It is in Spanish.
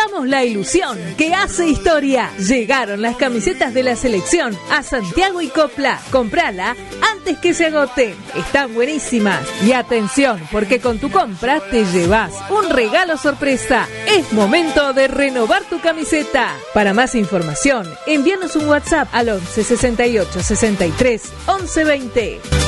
Somos la ilusión que hace historia. Llegaron las camisetas de la selección a Santiago y Copla. Comprala antes que se agoten. Están buenísimas. Y atención, porque con tu compra te llevas un regalo sorpresa. Es momento de renovar tu camiseta. Para más información, envíanos un WhatsApp al 11 68 63 11 20.